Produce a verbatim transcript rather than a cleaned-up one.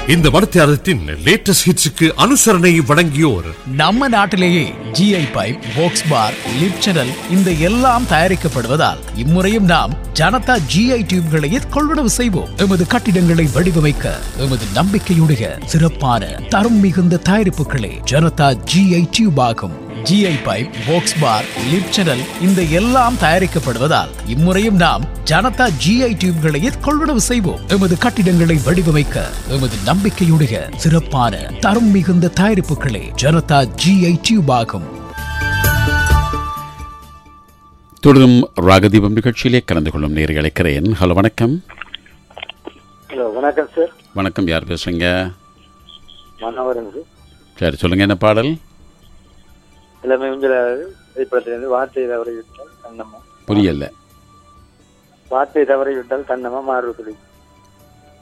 இந்த மடத்தியாரத்தின் லேட்டஸ்ட் ஹிட்ஸுக்கு அனுசரணை வழங்கியோர் நம்ம நாட்டிலேயே ஜிஐ பைப், பாக்ஸ் பார், லிப் சேனல் இந்த எல்லாம் தயாரிக்கப்படுவதால் இம்முறையும் நாம் ஜனதா ஜிஐ டியூப்களையே கொள்வனவு செய்வோம். எமது கட்டிடங்களை வடிவமைக்க எமது நம்பிக்கையுடைய சிறப்பான தரம் மிகுந்த தயாரிப்புகளே ஜனதா ஜிஐ டியூப் ஆகும். ஜிஐ பைப், பாக்ஸ் பார், லிப் சேனல் இந்த எல்லாம் தயாரிக்கப்படுவதால் இம்முறையும் நாம் ஜனதா ஜிஐ டியூப்களையே கொள்வனவு செய்வோம். எமது கட்டிடங்களை வடிவமைக்க எமது நம்பிக்கையுடைய சிறப்பான தரம் மிகுந்த தயாரிப்புகளே ஜனதா ஜிஐ டியூப் ஆகும். தொடரும் ராகதீபம் நிகழ்ச்சியிலே கலந்து கொள்ளும் நேர்களை கரையன். ஹலோ, வணக்கம். ஹலோ, வணக்கம் சார். வணக்கம், யார் பேசுறீங்க? மனோகரன் சார். சரி, சொல்லுங்க, என்ன பாடல்? எல்லாமே திரைப்படத்திலிருந்து வார்த்தை தவறி விட்டால் கண்ணம்மா. புரியல. வார்த்தை தவறி விட்டால் கண்ணம்மா மாறு.